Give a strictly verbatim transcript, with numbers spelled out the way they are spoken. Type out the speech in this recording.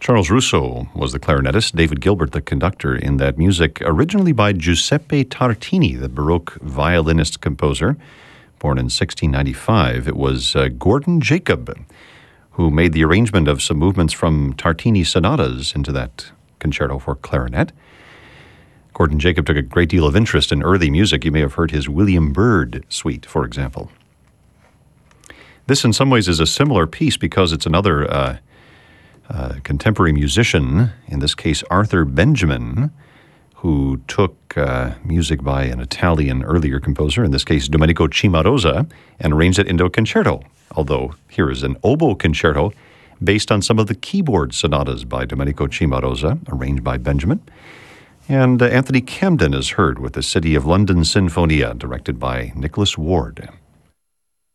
Charles Russo was the clarinetist, David Gilbert the conductor in that music, originally by Giuseppe Tartini, the Baroque violinist-composer. Born in sixteen ninety-five, it was uh, Gordon Jacob who made the arrangement of some movements from Tartini sonatas into that concerto for clarinet. Gordon Jacob took a great deal of interest in early music. You may have heard his William Byrd suite, for example. This, in some ways, is a similar piece because it's another uh, uh, contemporary musician, in this case Arthur Benjamin, who took uh, music by an Italian earlier composer, in this case Domenico Cimarosa, and arranged it into a concerto. Although here is an oboe concerto based on some of the keyboard sonatas by Domenico Cimarosa, arranged by Benjamin. And uh, Anthony Camden is heard with the City of London Sinfonia, directed by Nicholas Ward.